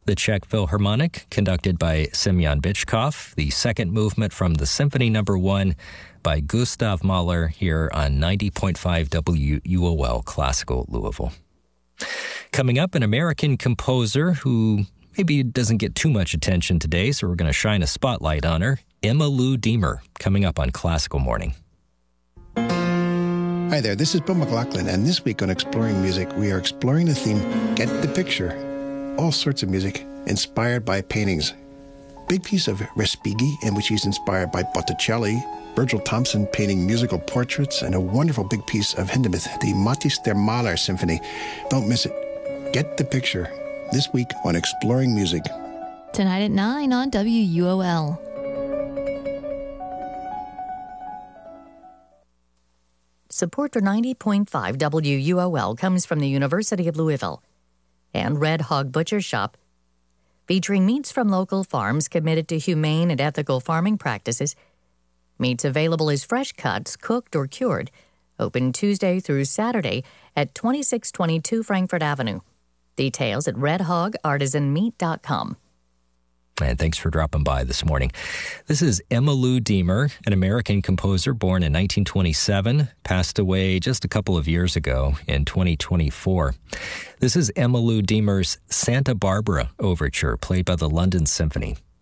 The Czech Philharmonic, conducted by Semyon Bychkov, the second movement from the Symphony No. 1 by Gustav Mahler here on 90.5 WUOL Classical Louisville. Coming up, an American composer who maybe doesn't get too much attention today, so we're going to shine a spotlight on her, Emmylou Deemer, coming up on Classical Morning. Hi there, this is Bill McLaughlin, and this week on Exploring Music, we are exploring the theme, Get the Picture. All sorts of music inspired by paintings. Big piece of Respighi, in which he's inspired by Botticelli, Virgil Thompson painting musical portraits, and a wonderful big piece of Hindemith, the Matthäus der Maler Symphony. Don't miss it. Get the Picture, this week on Exploring Music. Tonight at 9 on WUOL. Support for 90.5 WUOL comes from the University of Louisville and Red Hog Butcher Shop, featuring meats from local farms committed to humane and ethical farming practices. Meats available as fresh cuts, cooked or cured. Open Tuesday through Saturday at 2622 Frankfurt Avenue. Details at redhogartisanmeat.com. And thanks for dropping by this morning. This is Emmylou Deemer, an American composer born in 1927, passed away just a couple of years ago in 2024. This is Emmylou Deemer's Santa Barbara Overture, played by the London Symphony.